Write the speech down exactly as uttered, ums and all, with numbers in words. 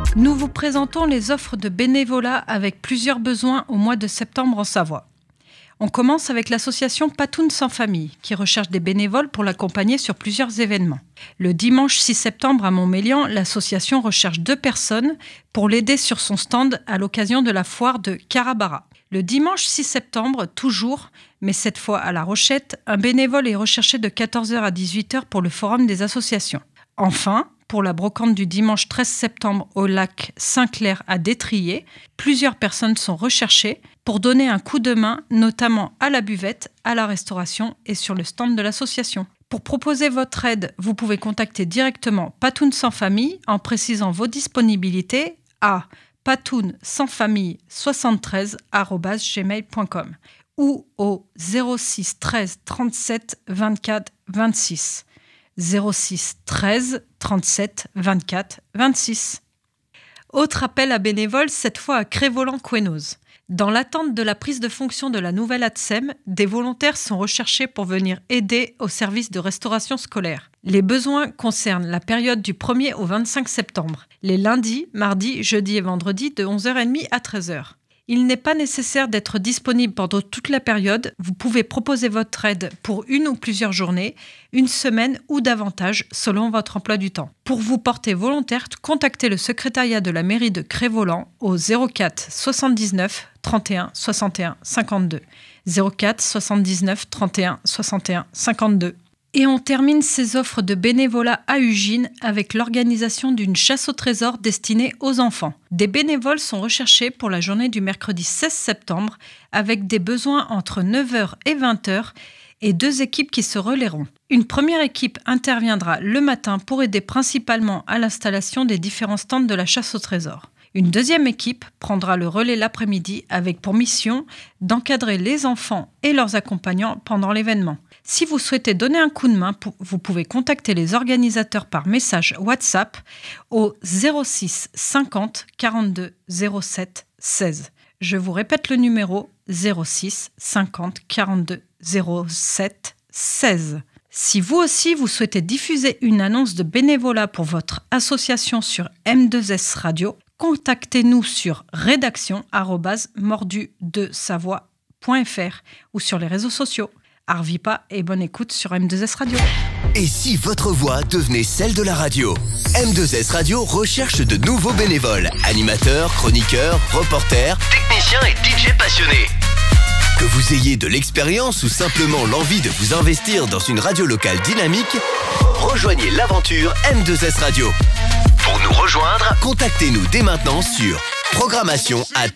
Nous vous présentons les offres de bénévolat avec plusieurs besoins au mois de septembre en Savoie. On commence avec l'association Patoun sans famille, qui recherche des bénévoles pour l'accompagner sur plusieurs événements. Le dimanche six septembre à Montmélian, l'association recherche deux personnes pour l'aider sur son stand à l'occasion de la foire de Carabara. Le dimanche six septembre, toujours, mais cette fois à La Rochette, un bénévole est recherché de quatorze heures à dix-huit heures pour le forum des associations. Enfin, pour la brocante du dimanche treize septembre au lac Saint-Clair à Détrier, plusieurs personnes sont recherchées pour donner un coup de main, notamment à la buvette, à la restauration et sur le stand de l'association. Pour proposer votre aide, vous pouvez contacter directement Patoun sans famille en précisant vos disponibilités à patoun sans famille soixante-treize arobase gmail point com ou au zéro six treize trente-sept vingt-quatre vingt-six. zéro six treize trente-sept vingt-quatre vingt-six. Autre appel à bénévoles, cette fois à Crévolan-Couenoz. Dans l'attente de la prise de fonction de la nouvelle A T S E M, des volontaires sont recherchés pour venir aider au service de restauration scolaire. Les besoins concernent la période du premier au vingt-cinq septembre, les lundis, mardis, jeudis et vendredis de onze heures trente à treize heures. Il n'est pas nécessaire d'être disponible pendant toute la période. Vous pouvez proposer votre aide pour une ou plusieurs journées, une semaine ou davantage, selon votre emploi du temps. Pour vous porter volontaire, contactez le secrétariat de la mairie de Crévolan au zéro quatre soixante-dix-neuf trente et un soixante et un cinquante-deux. zéro quatre soixante-dix-neuf trente et un soixante et un cinquante-deux. Et on termine ces offres de bénévolat à Ugine avec l'organisation d'une chasse au trésor destinée aux enfants. Des bénévoles sont recherchés pour la journée du mercredi seize septembre avec des besoins entre neuf heures et vingt heures et deux équipes qui se relayeront. Une première équipe interviendra le matin pour aider principalement à l'installation des différents stands de la chasse au trésor. Une deuxième équipe prendra le relais l'après-midi avec pour mission d'encadrer les enfants et leurs accompagnants pendant l'événement. Si vous souhaitez donner un coup de main, vous pouvez contacter les organisateurs par message WhatsApp au zéro six cinquante quarante-deux zéro sept seize. Je vous répète le numéro zéro six cinquante quarante-deux zéro sept seize. Si vous aussi vous souhaitez diffuser une annonce de bénévolat pour votre association sur M deux S Radio, contactez-nous sur rédaction arobase mordu de savoie point f r ou sur les réseaux sociaux. Arvipa et bonne écoute sur M deux S Radio. Et si votre voix devenait celle de la radio? M deux S Radio recherche de nouveaux bénévoles, animateurs, chroniqueurs, reporters, techniciens et D J passionnés. Que vous ayez de l'expérience ou simplement l'envie de vous investir dans une radio locale dynamique, rejoignez l'aventure M deux S Radio. Pour nous rejoindre, contactez-nous dès maintenant sur programmation arobase